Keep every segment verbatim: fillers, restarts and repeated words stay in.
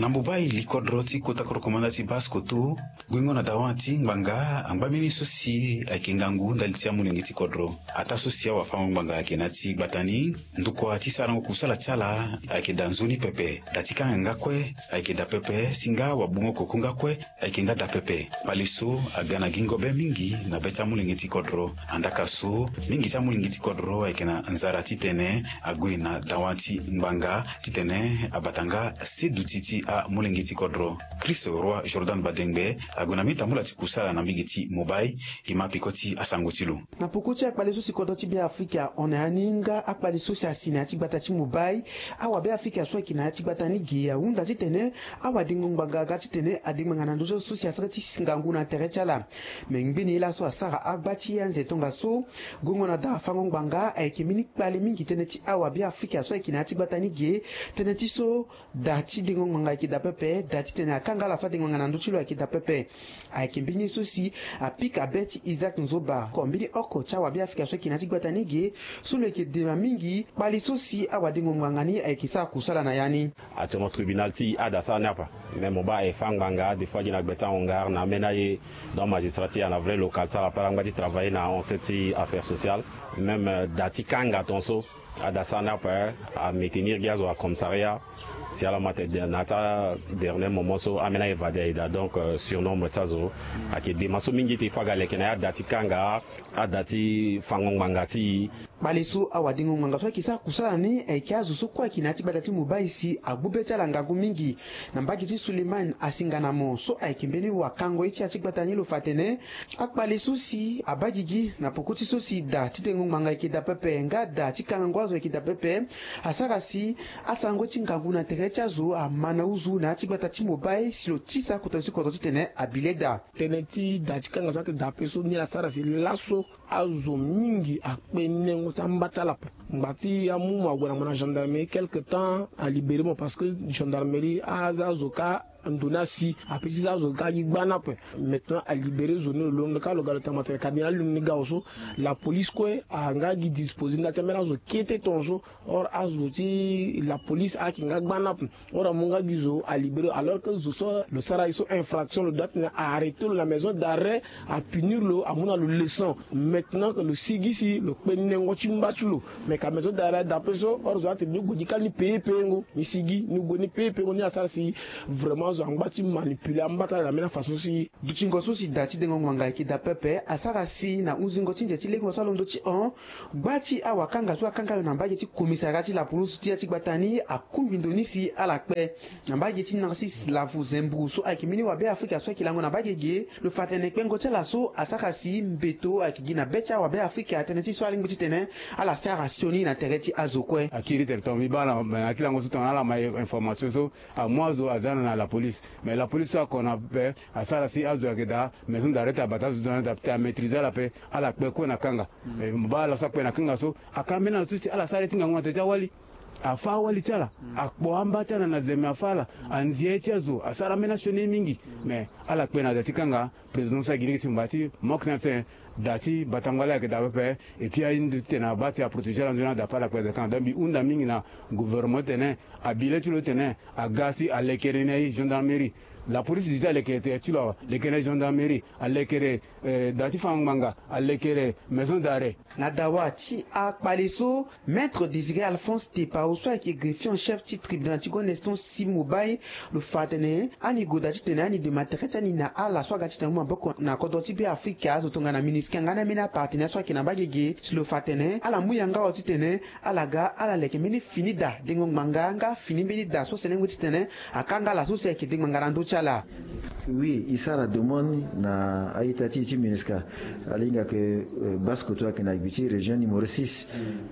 Nambubai likodroti kota krokomandati basko tu gwingo na dawanti mbanga ambamini sosi akingangu ndalitia mulingiti kodro ata sosi wa fama mbanga akinati batani nduko atisarango kusala chala akidanzuni pepe datika ngakwe akida pepe singa wabungo kokunga kwe akinga da pepe paliso agana gingobe mingi na beta mulingiti kodro andaka so mingi ta mulingiti kodro akina nzara titene agwina dawanti mbanga titene abatanga sidu titi a mulingiti kodro Chris Roi Jordan Badengbe agonamita mulati kusala na migiti mobile imapikoti asangutilu na pokuti akpaliso sikodo ti bia Afrika onaninga akpaliso si asina ti batati mobile awa bia Afrika so kina ti batani gia unda ti tene awa dingongbaga ga ti tene adimangana ndozo so si asati singangu na terechala mengbini ila so asara agbati yanze tonga so gongo na da fangongbanga aikimini kpali mingi tene ti awa bia Afrika so kina ti batani gie tene ti so dati dingongbaga ki da pepe dati tene akanga la so dingongana ndochilo ki da pepe aikimbini sosi apika beti Isaac Nzoba kombini oko chawa bia Afrika so kina ti batani gie solo ke de mingi bali sosi awa dingongangani aikisa kusala na yani atomo tribunal ti adasa napa même oba e fangbanga des fois dina gbeta ongar na menaye dans magistrature na vrai local ça la paranga di travailler na on seti affaires sociales même dati kanga tonso adasa napa à maintenir gaz au commissariat si à la matin nata dernier moment so amena évadé donc euh, surnombre tsazo ake de maso mingi te faga lekena dati kanga adati fangbanga ti balisu awadingo nganga so kisa kusala ni ekazu so kwa kinati badati mubaisi agbubeta langagu mingi na mbagi ti Suleiman asingana mo so aikimbeni wa kango iti atikbatani lo fatene akbalisu si abagigi na pokuti so si da titengo nganga ikida pepe nga da tikangwazo ikida pepe asara si asango tingagu na terecha zo amana uzu na atikbatati mubai silo tisa kutosi koto tene abileda teneti da tikanga so da peso ni asara si laso azo mingi akpene Sambatala Mbati Amou Magwana Mana gendarmerie quelque temps à libérer parce que gendarmerie a Zazoka Ndonasi a petit Zazoka Igbana maintenant à libérer zone le long de cas le gars de tamater cardinal Nigaoso la police quoi a ngagi disposer na temera zo kete tonzo or azoti la police a kinga gbana or amonga gizo a libérer alors que zo le saraiso infraction le date a arrêté la maison d'arrêt à punir le amona le laissant maintenant que le sigisi le penengo chimbatulo mais ka maison d'arrêt d'après so or zo ati nous godika ni pepe ngo ni sigi nous goni pepe ngo ni asar si vraiment zo ngati manipuler ambata la mena façon si duchingo so si dati dengo nganga ki da pepe asara si na uzingo tinje ti leko so londo ti on gbati awakanga zo akanga na mbaje ti commissariat la police ti ati batani akumbi ndonisi ala pe na mbaje ti Narcisse Lavu Zembru so akimini wa be Afrika so kilango na mbaje ge le fatene kwengo tela so asaka si mbeto akigina becha wa be Afrika ateneti so alingi tene ala sara sioni na tereti azokwe akiri territoire bibana akilango so tona la ma information so a moazo azana na la police mais la police a qu'on a fait asara si azo akeda maison d'arrêt à batazo dans à maîtriser la paix ala pe ko na kanga mais mbala so pe na kanga so akamena so ala sara tinga ngwa ta wali afa wali tala akbo ambatana na zeme afala anzie chazo asara mena shoni mingi mais ala pe na datikanga président sa giri timbati mokna te dati batangwala ke dabe et puis a une tena bati a protéger l'environnement da pala kwa kan dambi unda mingi na gouvernement tene abile tu le tene agasi a lekerene gendarmerie la police disait les que tu là les que gendarmerie les que dati fanganga les que maison d'arrêt nadawati a paliso maître Désiré Alphonse Tepa soit qui est greffier en chef du tribunal tu connaissons si mobile le fatene ani godati tene ani de matériel na ala soit gati tene mboko na kodoti bi Afrika zotonga na ministre ngana mena partenaire soit qui na bagege le fatene ala muyanga oti tene ala ga ala leke mini finida dingo manganga fini bini da so senengo tene akanga la so se ki dingo ngando chala. Oui, isa la demande na aitati ti ministre alinga que basko to akina biti région numéro six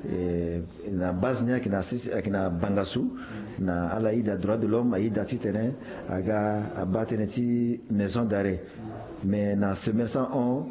et na base nya kina six akina Bangassou na ala ida droit de l'homme aida ti terrain aga abatene ti maison d'arrêt mais na semaine cent un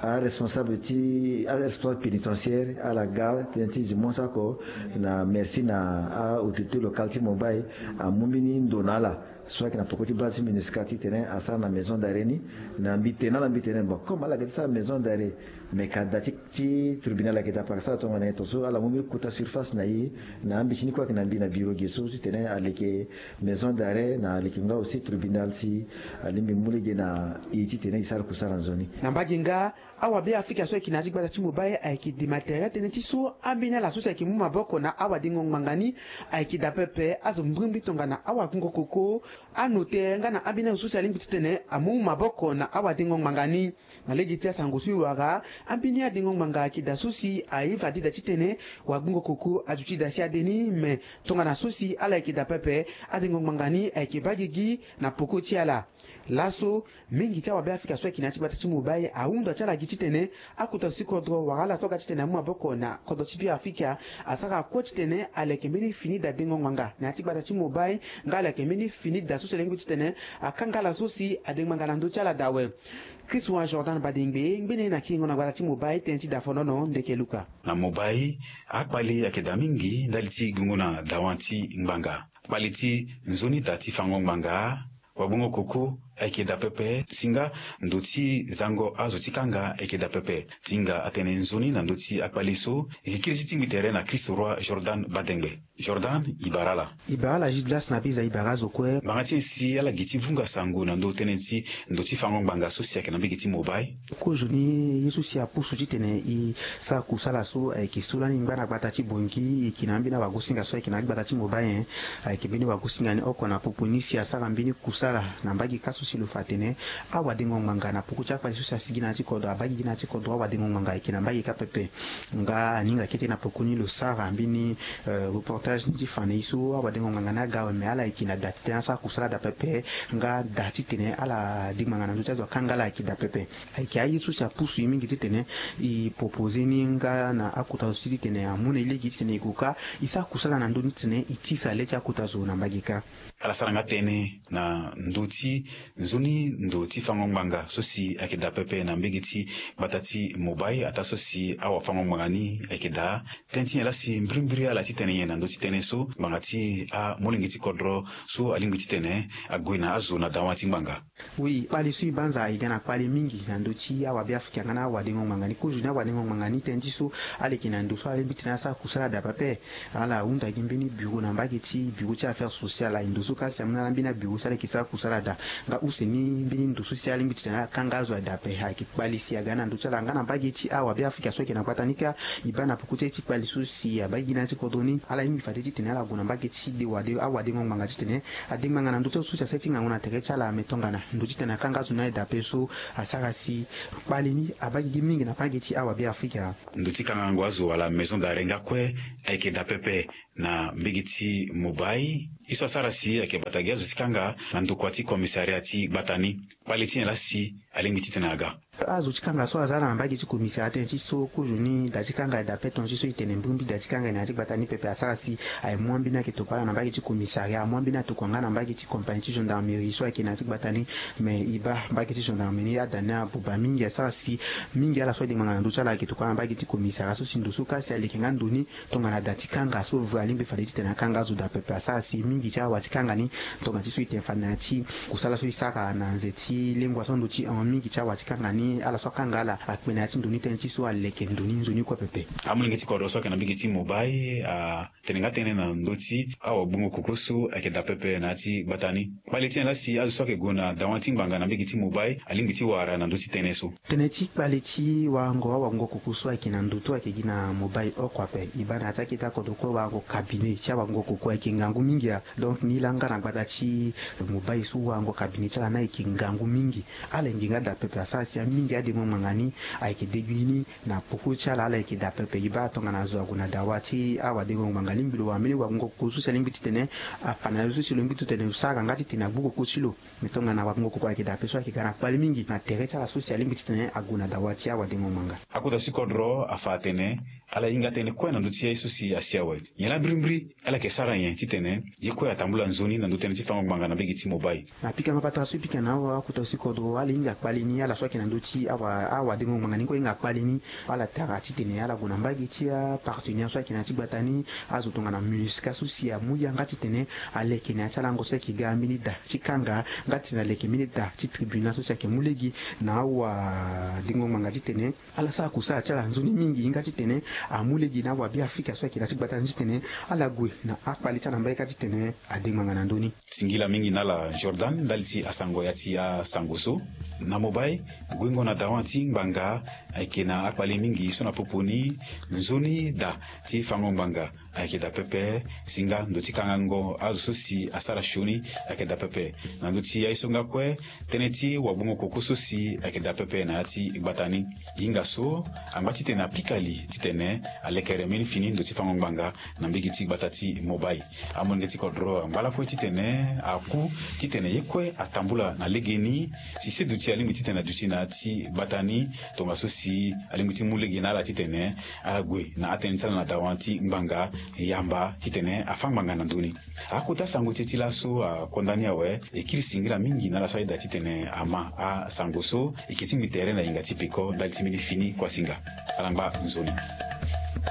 a responsable ti a responsable pénitentiaire à la gare tenti zimonsa ko na merci na a autorité locale ti mobile a mumbini ndonala soit que na pokoti base municipalité terrain à ça na maison d'arrêt ni na mbitena na mbitena bon comme la ça maison d'arrêt mais kadati ti tribunal la kita pakasa to ngana to so ala mumbi kuta surface na yi na mbitini kwa kina mbina bureau geso ti terrain aleke maison d'arrêt na alikinga aussi tribunal si alimbi mulege na iti terrain isar kusara nzoni na mbaginga awa be Afrika so kinaji gbata ti mobile aiki di matériel tene ti so ambina la so sa ki mu maboko na awa dingo mangani aiki da pepe azo mbrimbi tonga na awa kungo koko anote ngana abina so sa limbi tene amu maboko na awa dingo mangani na leji tia sangosu wara ambini dingo manga ki da susi aiva di da titene wa kungo koko ajuti da sia deni me tonga na susi ala aiki da pepe adingo mangani aiki bagigi na poko ti ala laso mingi cha wa be Afrika so kinaji gbata ti mobile aunda cha la tene akuta sikodro wala soka tene mu aboko na kodo tipi Afrika asaka coach tene aleke mini fini da dingo nganga na tibata ti mobile ngala ke mini fini da so selengi tene akanga la sosi adingo ngala ndo chala dawe Chris wa Jordan Badingbe ngene na kingo na gbata ti mobile tenti da fonono ndeke luka na mobile akpali akeda mingi ndaliti gunguna dawanti ngbanga baliti nzoni dati fango ngbanga wabungo koko ekeda pepe singa ndoti zango azotikanga ekeda pepe tinga atene nzoni na ndoti akpaliso ikikirisi tingi tere na Christ Roi Jordan Badengbe Jordan Ibarala Ibarala jidlas na biza Ibarazo kwe bangati si ala giti vunga sangu na ndo tenenti ndoti fango banga sosia kana bigiti mobile ko joni yesu si apusu titene i sa kusala so ekisula ni ngana gbata ti bongi ikinambi na wagusinga so ikinambi gbata ti mobile ekibini wagusinga ni okona poponisi asala mbini kusala na mbagi kaso silo fatene awa dingo manga na puku chakwa susa sigina ti kodo abagi gina ti kodo awa dingo manga ikina mbagi ka pepe nga ninga kete na pokuni lo sara mbini uh, reportage ni fane iso awa dingo manga na gawe me ala ikina dati tena sa kusala da pepe nga dati tene ala dingo manga na nzuta zo kangala ikida pepe aiki ayi susa pusu imingi tene i propose ni nga na akuta usiti tene amune ile giti tene ikuka isa kusala na ndoni tene itisa lecha akuta zo na mbagi ka ala saranga tene na ndoti nzoni ndoti fango mbanga sosi akeda pepe na mbigiti batati mobile ata sosi awa fango mbangani akeda tenti ala si mbrimbri ala titene yena ndoti tene so mbangati a molingiti kodro so alingiti tene agwina azuna dawati mbanga oui pali sui banza igana pali mingi na ndoti awa bi Afrika ngana awa dingo mbangani kuju na awa dingo mbangani tenti so ale kina ndo so ale bitina sa kusala da pepe ala unda gimbini bureau na mbagiti bureau ti affaires sociales la ndo so kasi amuna mbina bureau sale kisa kusala da nga useni mbini ndo social mbiti na kangazo da pe haki balisi agana ndo chala ngana bageti awa be Afrika so kina kwatanika ibana pukute ti balisu si abagina ti kodoni ala imi fateti tenala guna bageti de wade awa de ngomanga tene adinga ngana ndo to susa setting ngona teke chala metongana ndo tena kangazo na da pe so asaka si balini abagi mingi na bageti awa be Afrika ndo tikanga ngwazo wala maison d'arrêt kwe eke da pepe na mbigiti mobile iso sarasi ake batagiazo tikanga na ndokwati komisariati batani baliti la si alingiti tenaga azo tikanga so azala na mbagi ti komisariati ti so kujuni da tikanga da peton ti so itene mbumbi da tikanga na ti batani pepe asarasi ay mwambi na ke topala na mbagi ti komisaria mwambi na to kwanga na mbagi ti compagnie ti gendarmerie so ake na ti batani me iba mbagi ti gendarmerie adana buba mingi asarasi mingi ala so de mangana ndo chala ke to kwanga mbagi ti komisaria so sindo so kasi alikenga ndoni tonga na da tikanga so valimbe faliti tena kanga zo da pepe asarasi mingi cha watikanga ni tonga ti so itefana ti kusala so isaka na nzeti lengwa so ndo ti en mingi cha watikanga ni ala so kangala akpena ti ndoni tenti so aleke ndoni nzoni kwa pepe amulingi ti kodo so kana bigi ti mobile a tenenga tene na ndoti awa bungo kokoso ake da pepe na ti batani baliti la si azo so ke gona dawanti mbanga na bigi ti mobile alingi ti wara na ndoti tene so tene ti baliti wango awa ngo kokoso ake na ndoto ake gina mobile okwa pe ibana ataki ta kodo ko wango cabinet cha wango koko ake ngangu mingi ya donc ni langa na gbata ti mobile so wango cabinet cha na ake ngangu mingi ala nginga da pepe asasi ya mingi ade mo mangani ake degwini na poko cha ala ake da pepe iba tonga na zo aguna dawati awa de ngo mangali mbilo wa mili wango kokoso selingi tene afana zo silo ngitu tene usaka ngati tena buko kosilo mitonga na wango koko ake da pepe so ake kana pali mingi na tere cha la social ngitu tene aguna dawati awa de ngo manga akuta sikodro afatene ala inga tene kwena ndutia isusi asiawe yela brimbri ala ke sara yen titene yiko ya tambula nzoni na ndutene ti fango manga na bigi ti mobile mobile na pika ngapata su pika na wa kutosi kodro ali inga kwalini ala swaki na ndochi awa awa dingo mangani ko inga kwalini ala tara chitene ala guna mbagi chia partenaire swaki na chibatani azutonga na musika susi ya muya ngati tene aleke na chala ngose kigambi ni da chikanga ngati na leke mini da chi tribunal susi ke mulegi na wa dingo mangaji tene ala sa kusa chala nzuni mingi ngati tene amulegi na wa bi Afrika swaki na chibatani tene ala gwe na akpali chala mbai kati tene adimanga na ndoni singila mingi nala Jordan dalti asango yati a sangoso na mobile gwingo na dawanti mbanga aikena akpali mingi sona poponi nzoni da ti fango mbanga aikeda pepe singa ndoti kangango azusosi asara shuni aikeda pepe na ndoti yaisonga kwe teneti wabungo kokososi aikeda pepe na ati igbatani inga so ambati tena pikali titene alekere mini fini ndoti fango mbanga na mbigi ti batati mobile amongeti kodro mbala kwe titene aku titene yekwe atambula na legeni si se duti alingi titene duti na ti batani tonga sosi alingi ti mulegi na ala titene ala gwe na atenitsala na dawanti mbanga yamba titene afambanga na nduni akuta sango titi laso a kondani awe ekiri singila mingi na la saida titene ama a sangoso ikiti mitere na inga tipiko dal timini fini kwa singa alamba nzoni